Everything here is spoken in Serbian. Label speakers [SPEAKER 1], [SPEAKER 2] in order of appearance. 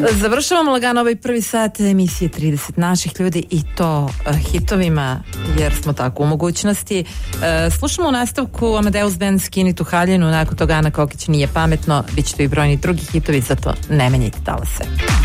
[SPEAKER 1] Završavamo lagano ovaj prvi sat emisije 30 naših ljudi i to hitovima, jer smo tako u mogućnosti. Slušamo u nastavku Amadeus Band Skini tu haljinu, nakon toga Ana Kokić Nije pametno, bit će tu i brojni drugi hitovi, zato ne menjajte talase.